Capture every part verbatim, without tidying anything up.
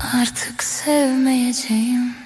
Artık sevmeyeceğim.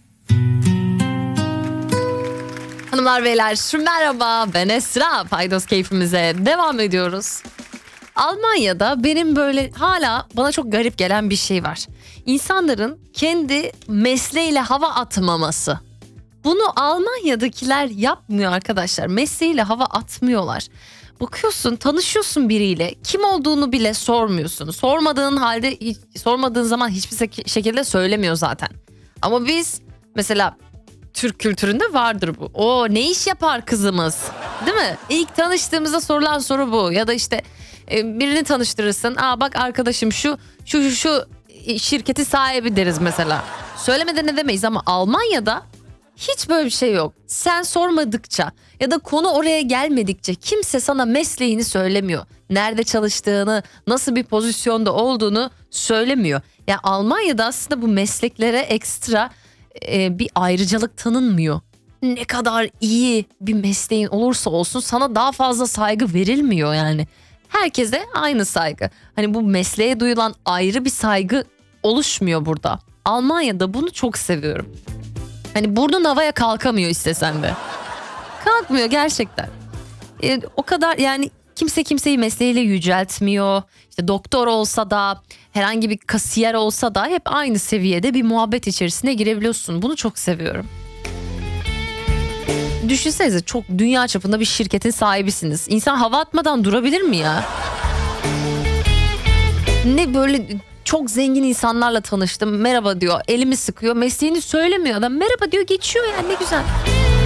Hanımlar beyler merhaba, ben Esra. Paydos keyfimize devam ediyoruz. Almanya'da benim böyle hala bana çok garip gelen bir şey var. İnsanların kendi mesleğiyle hava atmaması. Bunu Almanya'dakiler yapmıyor arkadaşlar. Mesleğiyle hava atmıyorlar. Bakıyorsun, tanışıyorsun biriyle, kim olduğunu bile sormuyorsun. Sormadığın halde, sormadığın zaman hiçbir şekilde söylemiyor zaten. Ama biz mesela Türk kültüründe vardır bu. O ne iş yapar kızımız, değil mi? İlk tanıştığımızda sorulan soru bu. Ya da işte e, birini tanıştırırsın. Aa bak arkadaşım şu şu şu, şu şirketi sahibi deriz mesela. Söylemeden ne demeyiz ama Almanya'da hiç böyle bir şey yok. Sen sormadıkça ya da konu oraya gelmedikçe kimse sana mesleğini söylemiyor. Nerede çalıştığını, nasıl bir pozisyonda olduğunu söylemiyor. Ya Almanya'da aslında bu mesleklere ekstra e, bir ayrıcalık tanınmıyor. Ne kadar iyi bir mesleğin olursa olsun sana daha fazla saygı verilmiyor yani. Herkese aynı saygı. Hani bu mesleğe duyulan ayrı bir saygı oluşmuyor burada. Almanya'da bunu çok seviyorum. Hani burnun havaya kalkamıyor istesen de. Kalkmıyor gerçekten. E, o kadar yani kimse kimseyi mesleğiyle yüceltmiyor. İşte doktor olsa da herhangi bir kasiyer olsa da hep aynı seviyede bir muhabbet içerisine girebiliyorsun. Bunu çok seviyorum. Düşünsenize, çok dünya çapında bir şirketin sahibisiniz. İnsan hava atmadan durabilir mi ya? Ne böyle çok zengin insanlarla tanıştım. Merhaba diyor, elimi sıkıyor, mesleğini söylemiyor adam. Merhaba diyor, geçiyor yani, ne güzel.